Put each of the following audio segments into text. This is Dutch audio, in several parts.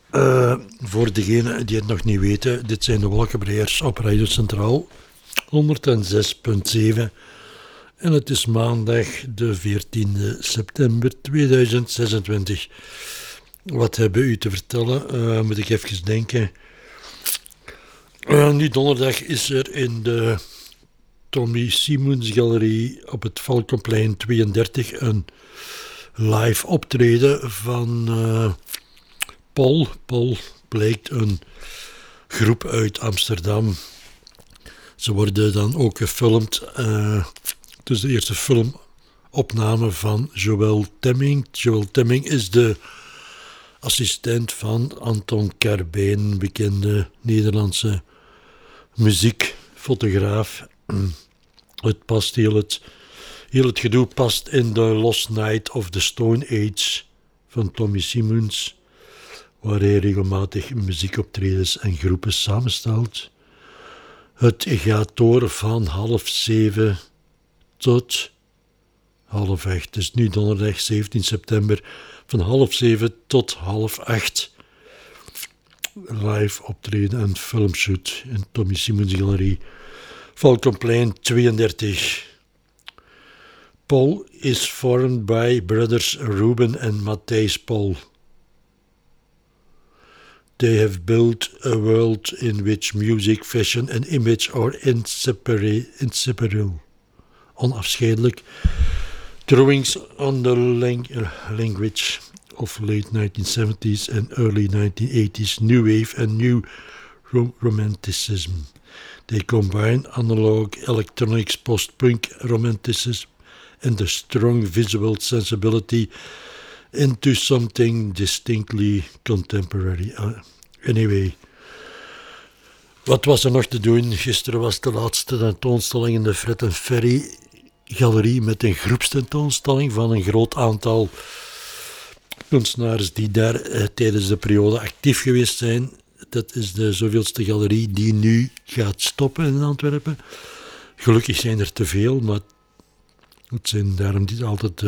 Voor degenen die het nog niet weten, dit zijn de Wolkenbreers op Radio Centraal 106.7 en het is maandag de 14e september 2026. Wat hebben u te vertellen? Moet ik even denken. Nu donderdag is er in de Tommy Simons Galerie op het Valkenplein 32 een live optreden van Pol. Pol blijkt een groep uit Amsterdam. Ze worden dan ook gefilmd. Het is de eerste filmopname van Joël Temming. Joël Temming is de assistent van Anton Corbijn, bekende Nederlandse muziekfotograaf. Het past heel het gedoe past in de Lost Night of the Stone Age van Tommy Simons, waar hij regelmatig muziekoptredens en groepen samenstelt. Het gaat door van 6:30 tot 7:30. Het is nu donderdag 17 september van 7:30 tot 7:30. Live optreden en filmshoot in Tommy Simons Galerie, Valkenplein 32. Pol is formed by brothers Ruben and Matthijs Pol. They have built a world in which music, fashion and image are inseparable. Onafscheidelijk. Drawings on the language of late 1970s and early 1980s new wave and new romanticism. They combine analog electronics, post-punk romanticism and the strong visual sensibility into something distinctly contemporary. Anyway, wat was er nog te doen? Gisteren was de laatste tentoonstelling in de Fred en Ferry Galerie met een groepstentoonstelling van een groot aantal kunstenaars die daar tijdens de periode actief geweest zijn. Dat is de zoveelste galerie die nu gaat stoppen in Antwerpen. Gelukkig zijn er te veel, maar het zijn daarom niet altijd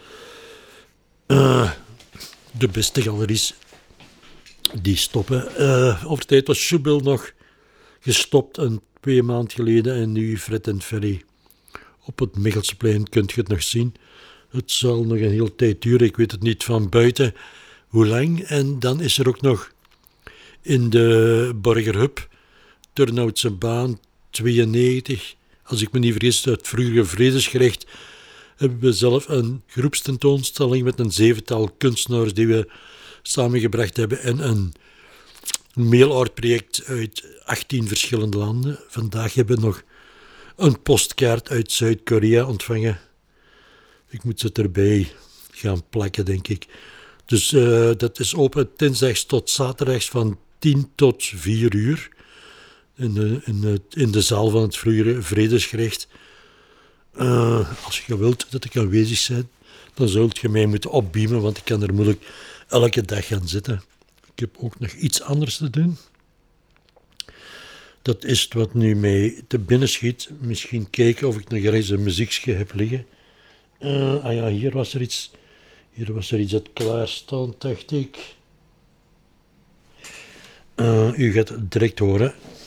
de beste galeries die stoppen. Over tijd was Schubel nog gestopt 2 maanden geleden en nu Fred en Ferry. Op het Michelsplein kunt je het nog zien. Het zal nog een hele tijd duren, ik weet het niet van buiten hoe lang. En dan is er ook nog in de Borgerhub, Turnhoutse baan 92, als ik me niet vergis, het vroegere Vredesgerecht, hebben we zelf een groepstentoonstelling met een 7-tal kunstenaars die we samengebracht hebben en een mailartproject uit 18 verschillende landen. Vandaag hebben we nog een postkaart uit Zuid-Korea ontvangen. Ik moet ze erbij gaan plakken, denk ik. Dus dat is open dinsdags tot zaterdags van 10 tot 4 uur. In de zaal van het vroegere Vredesgerecht. Als je wilt dat ik aanwezig ben, dan zult je mij moeten opbeamen, want ik kan er moeilijk elke dag gaan zitten. Ik heb ook nog iets anders te doen. Dat is wat nu mij te binnen schiet. Misschien kijken of ik nog ergens een muziekje heb liggen. Ja, hier was er iets dat klaar stond, dacht ik. U gaat het direct horen.